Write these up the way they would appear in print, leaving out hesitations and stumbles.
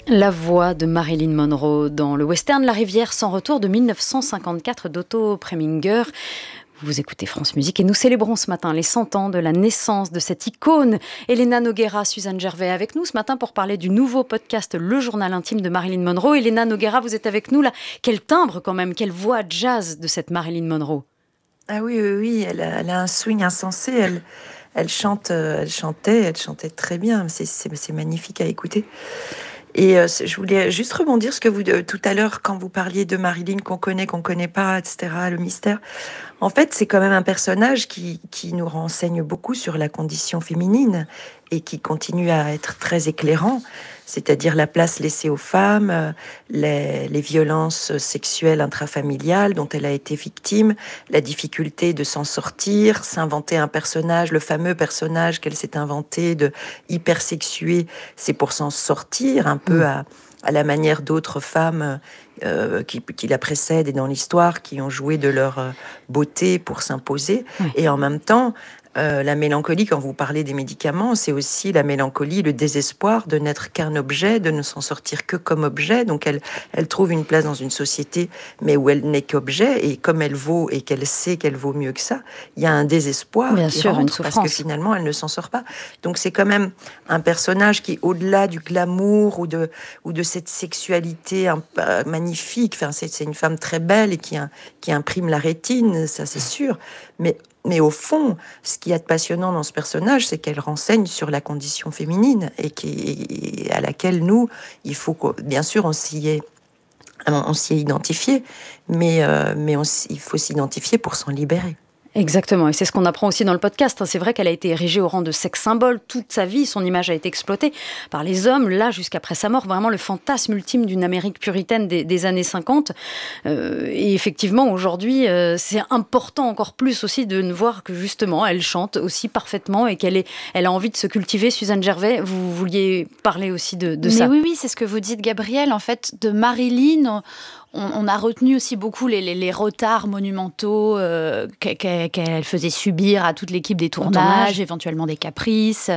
La voix de Marilyn Monroe dans le western La Rivière sans retour de 1954 d'Otto Preminger. Vous écoutez France Musique et nous célébrons ce matin les 100 ans de la naissance de cette icône. Elena Noguera, Suzanne Gervais avec nous ce matin pour parler du nouveau podcast Le Journal Intime de Marilyn Monroe. Elena Noguera, vous êtes avec nous là. Quel timbre quand même, quelle voix jazz de cette Marilyn Monroe. Ah oui, elle a un swing insensé. Elle chantait très bien. C'est magnifique à écouter. Et je voulais juste rebondir ce que vous tout à l'heure quand vous parliez de Marilyn qu'on connaît pas, etc. Le mystère. En fait, c'est quand même un personnage qui nous renseigne beaucoup sur la condition féminine et qui continue à être très éclairant, c'est-à-dire la place laissée aux femmes, les violences sexuelles intrafamiliales dont elle a été victime, la difficulté de s'en sortir, s'inventer un personnage, le fameux personnage qu'elle s'est inventé de hypersexué, c'est pour s'en sortir un peu à la manière d'autres femmes qui la précèdent et dans l'histoire, qui ont joué de leur beauté pour s'imposer. Oui. Et en même temps, la mélancolie, quand vous parlez des médicaments, c'est aussi la mélancolie, le désespoir de n'être qu'un objet, de ne s'en sortir que comme objet. Donc elle trouve une place dans une société, mais où elle n'est qu'objet. Et comme elle vaut et qu'elle sait qu'elle vaut mieux que ça, il y a un désespoir qui rentre parce que finalement elle ne s'en sort pas. Donc c'est quand même un personnage qui, au-delà du glamour ou de cette sexualité magnifique, enfin c'est une femme très belle et qui imprime la rétine, ça c'est sûr. Mais au fond, ce qu'il y a de passionnant dans ce personnage, c'est qu'elle renseigne sur la condition féminine et à laquelle nous, il faut bien sûr on s'y est identifié, mais il faut s'identifier pour s'en libérer. Exactement, et c'est ce qu'on apprend aussi dans le podcast. C'est vrai qu'elle a été érigée au rang de sex symbole toute sa vie, son image a été exploitée par les hommes, là jusqu'après sa mort, vraiment le fantasme ultime d'une Amérique puritaine des années 50. Et effectivement, aujourd'hui, c'est important encore plus aussi de voir que justement, elle chante aussi parfaitement et elle a envie de se cultiver. Suzanne Gervais, vous vouliez parler aussi de ça. Mais oui, c'est ce que vous dites, Gabrielle. En fait, de Marilyn, on a retenu aussi beaucoup les retards monumentaux qu'elle faisait subir à toute l'équipe des tournages, éventuellement des caprices,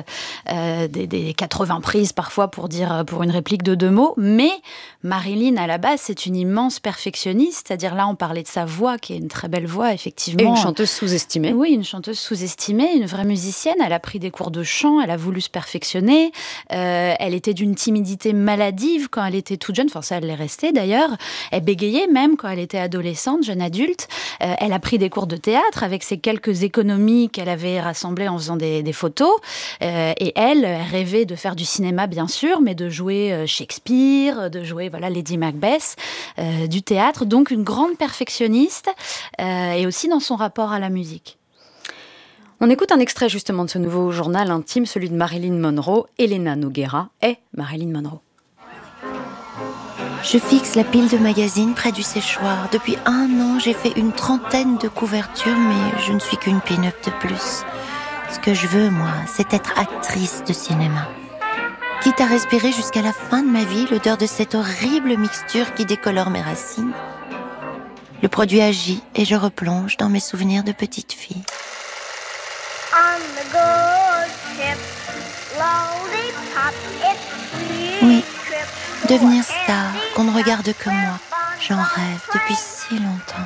des 80 prises parfois pour une réplique de 2 mots. Mais Marilyn, à la base, c'est une immense perfectionniste. C'est-à-dire là, on parlait de sa voix, qui est une très belle voix, effectivement. Et une chanteuse sous-estimée. Oui, une chanteuse sous-estimée, une vraie musicienne. Elle a pris des cours de chant, elle a voulu se perfectionner. Elle était d'une timidité maladive quand elle était toute jeune. Enfin, ça, elle l'est restée d'ailleurs. Elle bégayait même quand elle était adolescente, jeune adulte. Elle a pris des cours de théâtre avec ses quelques économies qu'elle avait rassemblées en faisant des photos. Et elle rêvait de faire du cinéma, bien sûr, mais de jouer Shakespeare, de jouer Lady Macbeth, du théâtre. Donc une grande perfectionniste et aussi dans son rapport à la musique. On écoute un extrait justement de ce nouveau journal intime, celui de Marilyn Monroe. Elena Noguera est Marilyn Monroe. Je fixe la pile de magazines près du séchoir. Depuis 1 an, j'ai fait une 30aine de couvertures, mais je ne suis qu'une pin-up de plus. Ce que je veux, moi, c'est être actrice de cinéma. Quitte à respirer jusqu'à la fin de ma vie l'odeur de cette horrible mixture qui décolore mes racines. Le produit agit et je replonge dans mes souvenirs de petite fille. Oui, devenir star, qu'on ne regarde que moi. J'en rêve depuis si longtemps.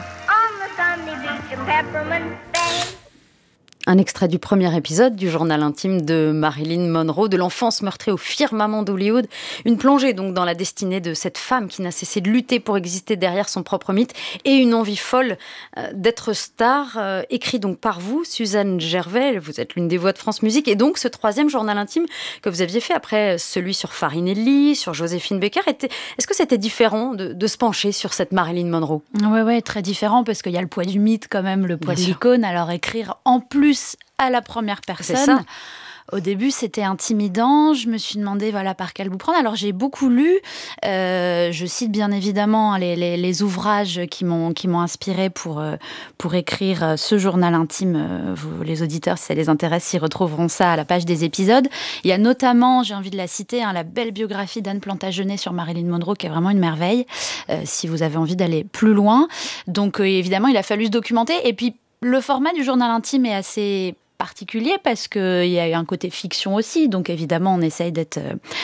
Un extrait du premier épisode du journal intime de Marilyn Monroe, de l'enfance meurtrie au firmament d'Hollywood. Une plongée donc dans la destinée de cette femme qui n'a cessé de lutter pour exister derrière son propre mythe et une envie folle d'être star. Écrit donc par vous, Suzanne Gervais, vous êtes l'une des voix de France Musique. Et donc ce 3e journal intime que vous aviez fait après celui sur Farinelli, sur Joséphine Baker, est-ce que c'était différent de se pencher sur cette Marilyn Monroe ? Oui, très différent parce qu'il y a le poids du mythe quand même, le poids de l'icône. Alors écrire en plus à la première personne. Au début, c'était intimidant. Je me suis demandé par quel bout prendre. Alors, j'ai beaucoup lu. Je cite bien évidemment les ouvrages qui m'ont inspirée pour écrire ce journal intime. Vous, les auditeurs, si ça les intéresse, ils retrouveront ça à la page des épisodes. Il y a notamment, j'ai envie de la citer, la belle biographie d'Anne Plantagenet sur Marilyn Monroe, qui est vraiment une merveille, si vous avez envie d'aller plus loin. Donc, évidemment, il a fallu se documenter. Et puis, le format du journal intime est assez particulier parce qu'il y a un côté fiction aussi, donc évidemment on essaye d'être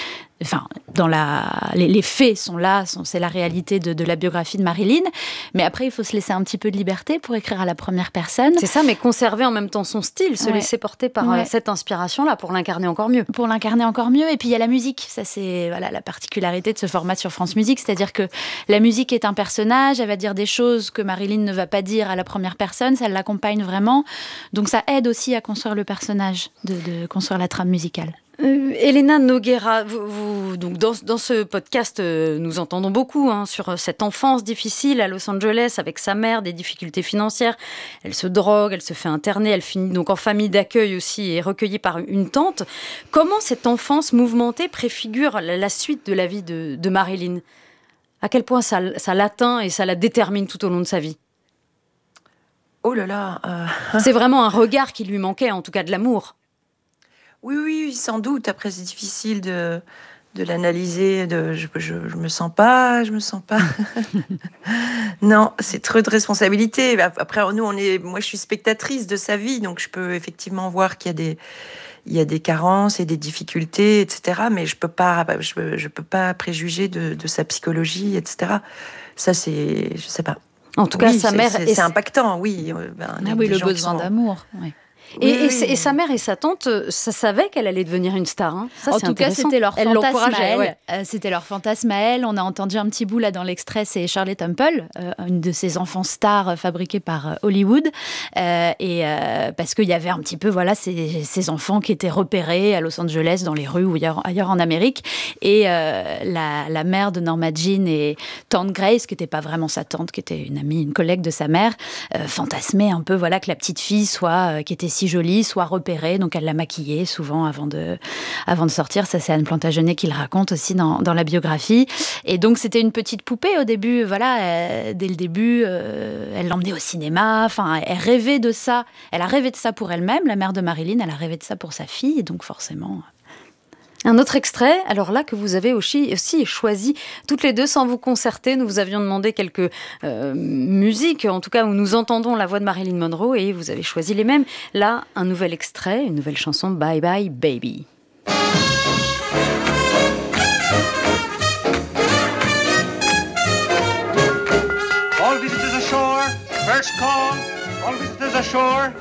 enfin, les faits sont là, c'est la réalité de la biographie de Marilyn. Mais après, il faut se laisser un petit peu de liberté pour écrire à la première personne. C'est ça, mais conserver en même temps son style, se laisser porter par cette inspiration-là pour l'incarner encore mieux. Pour l'incarner encore mieux. Et puis, il y a la musique. Ça, c'est la particularité de ce format sur France Musique. C'est-à-dire que la musique est un personnage. Elle va dire des choses que Marilyn ne va pas dire à la première personne. Ça l'accompagne vraiment. Donc, ça aide aussi à construire le personnage, de construire la trame musicale. Elena Nogueira, donc dans ce podcast, nous entendons beaucoup sur cette enfance difficile à Los Angeles avec sa mère, des difficultés financières. Elle se drogue, elle se fait interner, elle finit donc en famille d'accueil aussi et recueillie par une tante. Comment cette enfance mouvementée préfigure la suite de la vie de Marilyn ? À quel point ça l'atteint et ça la détermine tout au long de sa vie ? Oh là là C'est vraiment un regard qui lui manquait, en tout cas de l'amour. Oui, sans doute. Après, c'est difficile de l'analyser. Je me sens pas. Non, c'est trop de responsabilité. Après, moi, je suis spectatrice de sa vie, donc je peux effectivement voir qu'il y a des carences et des difficultés, etc. Mais je peux pas préjuger de sa psychologie, etc. Ça, je sais pas. En tout cas, sa mère... C'est impactant, oui. Le besoin d'amour, oui. Et sa mère et sa tante, ça savait qu'elle allait devenir une star. Ça, en tout cas, c'était leur fantasme à elle. Ouais. C'était leur fantasme à elle. On a entendu un petit bout là dans l'extrait, c'est Shirley Temple, une de ces enfants stars fabriqués par Hollywood. Parce qu'il y avait un petit peu ces enfants qui étaient repérés à Los Angeles, dans les rues ou ailleurs en Amérique. Et la mère de Norma Jean et tante Grace, qui n'était pas vraiment sa tante, qui était une amie, une collègue de sa mère, fantasmait un peu que la petite fille qui était si jolie, soit repérée. Donc elle l'a maquillée souvent avant de sortir. Ça, c'est Anne Plantagenet qui le raconte aussi dans la biographie. Et donc c'était une petite poupée au début. Dès le début, elle l'emmenait au cinéma. Enfin, elle rêvait de ça. Elle a rêvé de ça pour elle-même. La mère de Marilyn, elle a rêvé de ça pour sa fille. Et donc forcément... Un autre extrait, alors là, que vous avez aussi choisi toutes les deux sans vous concerter. Nous vous avions demandé quelques musiques, en tout cas où nous entendons la voix de Marilyn Monroe, et vous avez choisi les mêmes. Là, un nouvel extrait, une nouvelle chanson, Bye Bye Baby. All visitors ashore, first call. All visitors ashore,